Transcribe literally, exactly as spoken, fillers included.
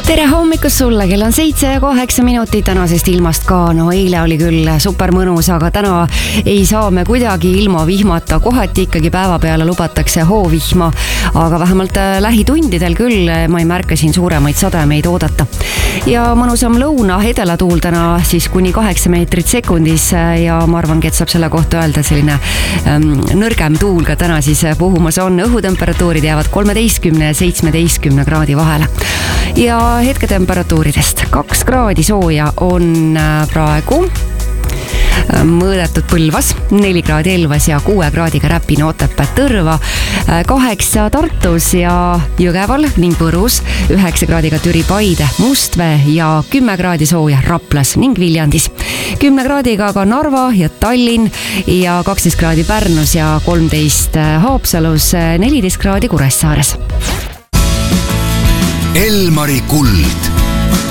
tere hommikust sulle, kell on seitse ja kaheksa minutit tänasest ilmast ka. No eile oli küll super mõnus, aga täna ei saa me kuidagi ilma vihmata. Kohati ikkagi päeva peale lubatakse hoovihma, aga vähemalt lähitundidel küll ma ei märka siin suuremaid sademeid oodata. Ja mõnusam lõuna edelatuul täna siis kuni kaheksa meetrit sekundis ja ma arvangi, et saab selle kohta öelda selline ähm, nõrgem tuul ka täna siis puhumas on. Õhutemperatuurid jäävad kolmeteistkümne ja seitsmeteistkümne kraadi vahele. Ja hetketemperatuuridest kaks kraadi sooja on praegu mõõdetud Põlvas, neli kraadi Elvas ja kuue kraadiga Räpina, Otepää, Tõrva, kaheksa Tartus ja Jõgeval ning Võrus, üheksa kraadiga Türi, Paide, Mustvee ja kümme kraadi sooja Raplas ning Viljandis. kümne kraadiga ka Narva ja Tallinn ja kaksteist kraadi Pärnus ja kolmteist Haapsalus, neliteist kraadi Kuressaares. Elmari kuld.